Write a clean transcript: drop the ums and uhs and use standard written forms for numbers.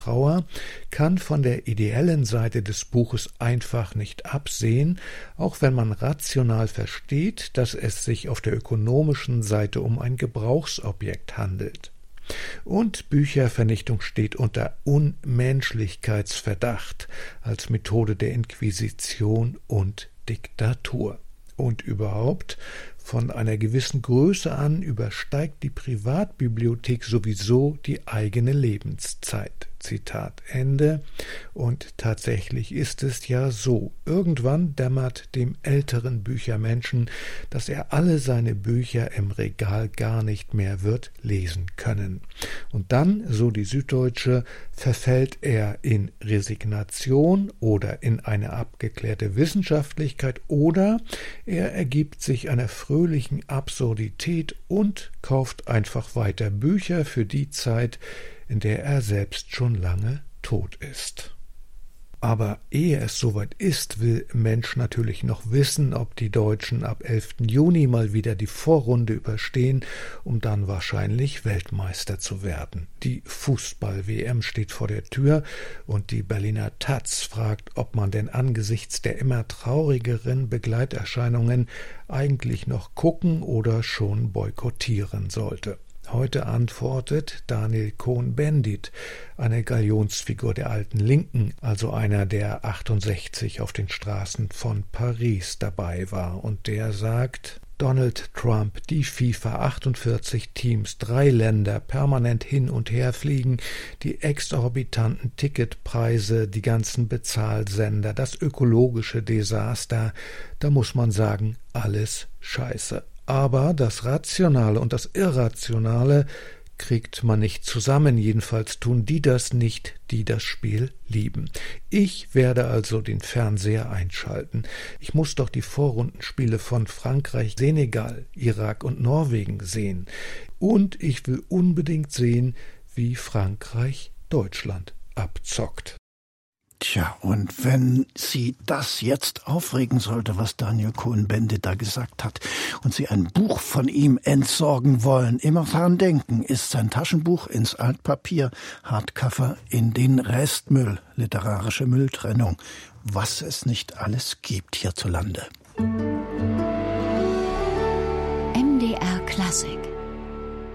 Trauer kann von der ideellen Seite des Buches einfach nicht absehen, auch wenn man rational versteht, dass es sich auf der ökonomischen Seite um ein Gebrauchsobjekt handelt. Und Büchervernichtung steht unter Unmenschlichkeitsverdacht als Methode der Inquisition und Diktatur. Und überhaupt, von einer gewissen Größe an übersteigt die Privatbibliothek sowieso die eigene Lebenszeit. Zitat Ende. Und tatsächlich ist es ja so. Irgendwann dämmert dem älteren Büchermenschen, dass er alle seine Bücher im Regal gar nicht mehr wird lesen können. Und dann, so die Süddeutsche, verfällt er in Resignation oder in eine abgeklärte Wissenschaftlichkeit oder er ergibt sich einer fröhlichen Absurdität und kauft einfach weiter Bücher für die Zeit, in der er selbst schon lange tot ist. Aber ehe es soweit ist, will Mensch natürlich noch wissen, ob die Deutschen ab 11. Juni mal wieder die Vorrunde überstehen, um dann wahrscheinlich Weltmeister zu werden. Die Fußball-WM steht vor der Tür und die Berliner Taz fragt, ob man denn angesichts der immer traurigeren Begleiterscheinungen eigentlich noch gucken oder schon boykottieren sollte. Heute antwortet Daniel Cohn-Bendit, eine Galionsfigur der alten Linken, also einer, der 68 auf den Straßen von Paris dabei war. Und der sagt: Donald Trump, die FIFA, 48 Teams, 3 Länder, permanent hin und her fliegen, die exorbitanten Ticketpreise, die ganzen Bezahlsender, das ökologische Desaster, da muss man sagen, alles Scheiße. Aber das Rationale und das Irrationale kriegt man nicht zusammen, jedenfalls tun die das nicht, die das Spiel lieben. Ich werde also den Fernseher einschalten. Ich muss doch die Vorrundenspiele von Frankreich, Senegal, Irak und Norwegen sehen. Und ich will unbedingt sehen, wie Frankreich Deutschland abzockt. Tja, und wenn Sie das jetzt aufregen sollte, was Daniel Cohn-Bendit da gesagt hat, und Sie ein Buch von ihm entsorgen wollen, immer daran denken, ist sein Taschenbuch ins Altpapier, Hardcover in den Restmüll, literarische Mülltrennung, was es nicht alles gibt hierzulande. MDR Klassik